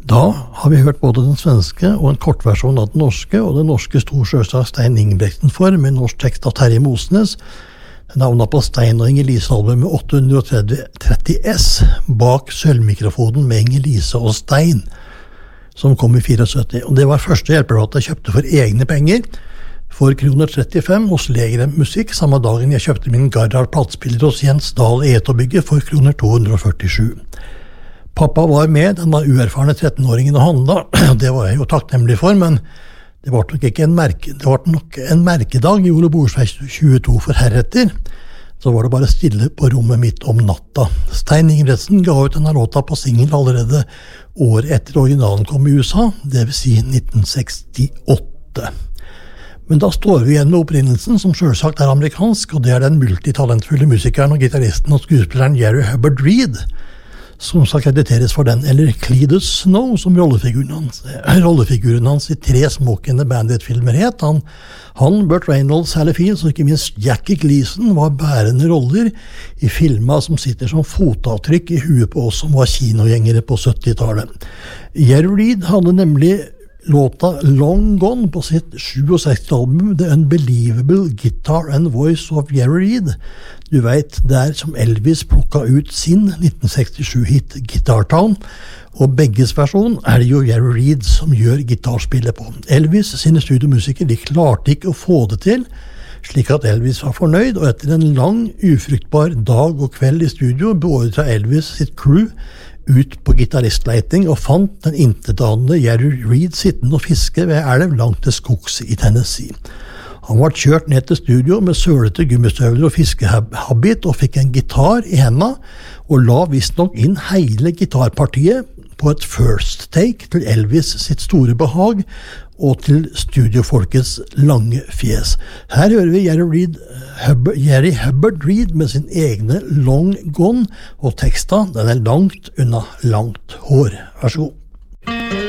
Da har vi hørt både den svenske og en kortversjon av den norske, og den norske sto selvsagt Stein Ingebrigtsen for, med norsk tekst av Terje Mosnes. Den havnet på Stein og Inger-Lise-albumet 830 S, bak sølvmikrofonen med Inger-Lise og Stein, som kom i 74. Og det var første hjelpeplate jeg kjøpte for egne penger, for kroner 35 hos Legrem Musikk, samme dagen jeg kjøpte min Garrar platespiller hos Jens Dahl Etobygge for kroner 247. Pappa var med, den var uerfarne 13-åringen og handla, det var jeg jo takknemlig for, men det var nok en merkedag i Ole Borsvei 22 for heretter. Så var det bare stille på rommet mitt om natta. Stein Ingebrigtsen ga ut denne låta på single allerede året etter originalen kom i USA, det vil si 1968. Men da står vi igjen med opprinnelsen, som selvsagt er amerikansk, og det er den multitalentfulle musikeren og gitaristen og skuespilleren Jerry Hubbard Reed, som skal krediteres for den, eller Cletus Snow, som rollefiguren hans i 3 smokkende Bandit-filmer het. Han, Burt Reynolds, Sally Fields og ikke minst Jackie Gleason var bærende roller i filmer som sitter som fotavtrykk i huet på oss som var kinogjengere på 70-tallet. Jerry Reed hadde nemlig låta Long Gone på sitt 67-album The Unbelievable Guitar and Voice of Jerry Reed. Du vet, der som Elvis plukket ut sin 1967-hit Guitar Town, og begges versjon er det jo Jerry Reed som gjør gitarspillet på. Elvis sine studiomusikere, de klarte ikke å få det til, slik at Elvis var fornøyd, og etter en lang, ufruktbar dag og kveld i studio beordret Elvis sitt crew ut på gitaristleiting og fant den intetanende Jerry Reed sittende og fiske ved elv langt til skogs i Tennessee. Han var kjørt ned til studio med sølete gummistøvler og fiskehabit og fikk en gitar i hendene og la visstnok inn hele gitarpartiet på et first take til Elvis sitt store behag og til studiofolkets lange fjes. Her hører vi Jerry Hubbard Reed med sin egne Long Gone, og teksta den er langt unna langt hår. Vær så god.